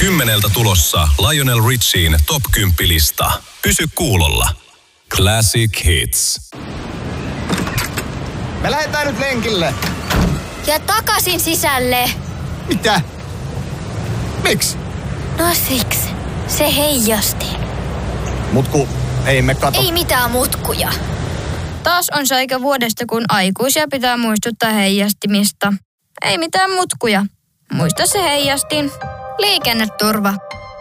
10 tulossa Lionel Richiin Top 10-lista. Pysy kuulolla. Classic Hits. Me lähdetään nyt lenkille. Ja takaisin sisälle. Mitä? Miksi? No siksi. Se heijasti. Mutku, ei me kato. Ei mitään mutkuja. Taas on se aika vuodesta, kun aikuisia pitää muistuttaa heijastimista. Ei mitään mutkuja. Muista se heijastin. Liikenneturva.